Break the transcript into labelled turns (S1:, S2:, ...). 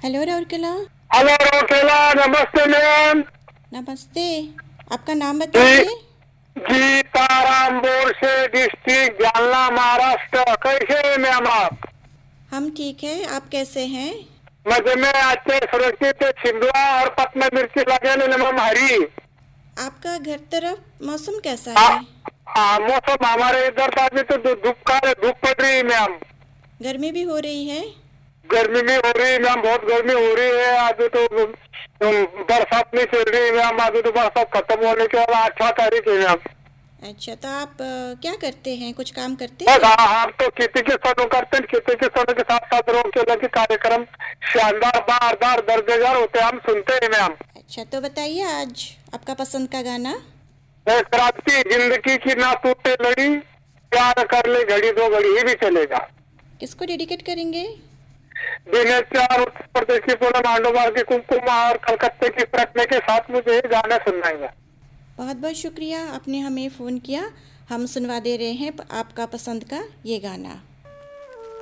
S1: Hello Rourkela.
S2: Hello रोकेला, नमस्ते ma'am.
S1: नमस्ते, आपका नाम
S2: जी
S1: बताइए।
S2: जी, तारामपुर से, डिस्ट्रिक्ट जालना, महाराष्ट्र। कैसे हैं मैम आप?
S1: हम ठीक हैं, आप कैसे हैं?
S2: मजे में अच्छे सुरक्षित शिमला और पत्ता मिर्ची लगे मैम हरी।
S1: आपका घर तरफ मौसम कैसा
S2: हाँ।
S1: है?
S2: हाँ, मौसम हमारे इधर का अभी तो धूप पड़ रही है मैम।
S1: गर्मी भी हो रही है?
S2: गर्मी भी हो रही है मैम, बहुत गर्मी हो रही है। अभी तो बरसात नहीं चल रही है मैम। अभी तो बरसात खत्म होने के बाद 8 तारीख है मैम।
S1: अच्छा, तो आप क्या करते हैं, कुछ काम करते
S2: बस
S1: हैं?
S2: हाँ, हम तो खेती के किसानों करते हैं। खेती के किसानों के साथ साथ रोग केला के कार्यक्रम शानदार बारदार दर्जेदार होते हैं, हम सुनते हैं मैम।
S1: अच्छा, तो बताइए आज आपका पसंद का गाना।
S2: एक क्रांति जिंदगी की ना टूटे लड़ी, प्यार कर ले घड़ी दो घड़ी ही भी चलेगा।
S1: किसको डेडिकेट करेंगे?
S2: दिनेश उत्तर प्रदेश की पूनम मांडोवार की कुमकुम और कलकत्ते की प्रज्ञा के साथ मुझे ये गाना सुनना है।
S1: बहुत बहुत शुक्रिया, आपने हमें फ़ोन किया। हम सुनवा दे रहे हैं आपका पसंद का ये गाना।